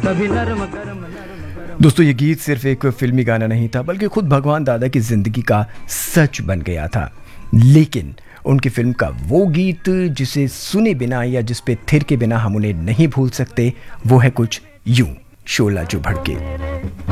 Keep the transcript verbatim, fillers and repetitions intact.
दोस्तों, ये गीत सिर्फ एक फिल्मी गाना नहीं था, बल्कि खुद भगवान दादा की जिंदगी का सच बन गया था। लेकिन उनकी फिल्म का वो गीत जिसे सुने बिना या जिस पे थिर के बिना हम उन्हें नहीं भूल सकते, वो है कुछ यूं, शोला जो भड़के।